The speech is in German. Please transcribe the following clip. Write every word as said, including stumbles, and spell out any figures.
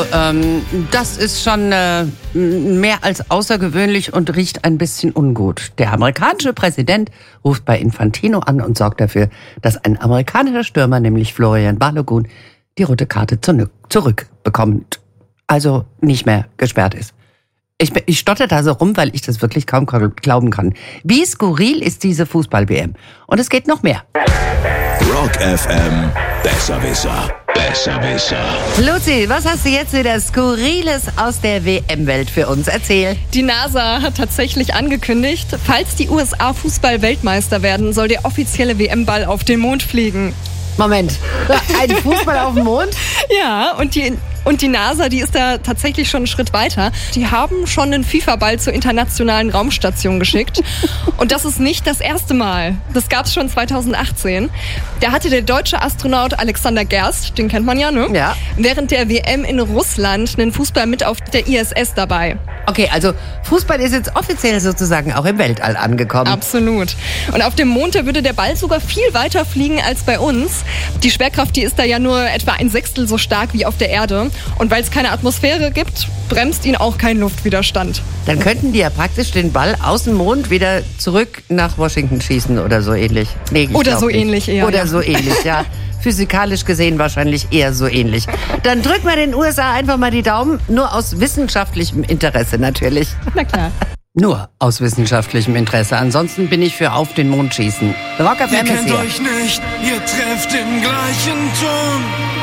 Ähm, das ist schon äh, mehr als außergewöhnlich und riecht ein bisschen ungut. Der amerikanische Präsident ruft bei Infantino an und sorgt dafür, dass ein amerikanischer Stürmer, nämlich Florian Balogun, die rote Karte zurückbekommt. Also nicht mehr gesperrt ist. Ich, ich stotter da so rum, weil ich das wirklich kaum glauben kann. Wie skurril ist diese Fußball-W M? Und es geht noch mehr. Rock F M, Besserwisser, Besserwisser. Luzi, was hast du jetzt wieder Skurriles aus der W M-Welt für uns? Erzähl. Die NASA hat tatsächlich angekündigt, falls die U S A Fußball-Weltmeister werden, soll der offizielle W M-Ball auf den Mond fliegen. Moment, ein Fußball auf dem Mond? Ja, und die... Und die NASA, die ist da tatsächlich schon einen Schritt weiter. Die haben schon einen FIFA-Ball zur internationalen Raumstation geschickt. Und das ist nicht das erste Mal. Das gab es schon zweitausendachtzehn. Da hatte der deutsche Astronaut Alexander Gerst, den kennt man ja, ne? Ja. Während der W M in Russland einen Fußball mit auf der I S S dabei. Okay, also Fußball ist jetzt offiziell sozusagen auch im Weltall angekommen. Absolut. Und auf dem Mond, da würde der Ball sogar viel weiter fliegen als bei uns. Die Schwerkraft, die ist da ja nur etwa ein Sechstel so stark wie auf der Erde. Und weil es keine Atmosphäre gibt, bremst ihn auch kein Luftwiderstand. Dann könnten die ja praktisch den Ball aus dem Mond wieder zurück nach Washington schießen oder so ähnlich. Nee, ich oder so nicht. ähnlich eher. Oder ja. so ähnlich, ja. Physikalisch gesehen wahrscheinlich eher so ähnlich. Dann drück mal den U S A einfach mal die Daumen, nur aus wissenschaftlichem Interesse natürlich. Na klar. Nur aus wissenschaftlichem Interesse. Ansonsten bin ich für auf den Mond schießen. Rock F M Ihr ist kennt hier. euch nicht, ihr trefft den gleichen Ton.